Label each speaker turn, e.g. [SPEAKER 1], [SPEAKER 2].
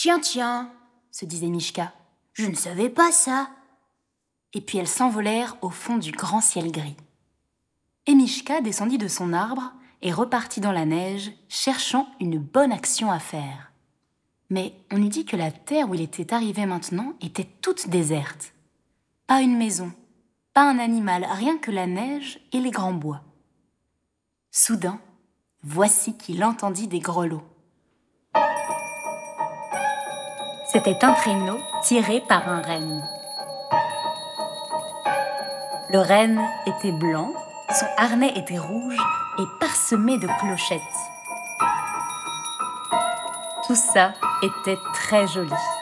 [SPEAKER 1] Tiens, tiens, se disait Mishka, je ne savais pas ça. Et puis elles s'envolèrent au fond du grand ciel gris. Et Mishka descendit de son arbre et repartit dans la neige, cherchant une bonne action à faire. Mais on eût dit que la terre où il était arrivé maintenant était toute déserte. Pas une maison, pas un animal, rien que la neige et les grands bois. Soudain, voici qu'il entendit des grelots. C'était un traîneau tiré par un renne. Le renne était blanc, son harnais était rouge et parsemé de clochettes. Tout ça était très joli.